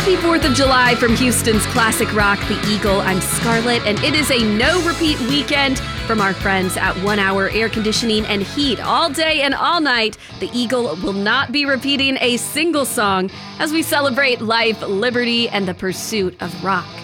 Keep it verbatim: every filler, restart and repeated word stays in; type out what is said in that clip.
Happy fourth of July from Houston's classic rock, The Eagle. I'm Scarlett, and it is a no-repeat weekend from our friends at One Hour Air Conditioning and Heat. All day and all night, The Eagle will not be repeating a single song as we celebrate life, liberty, and the pursuit of rock.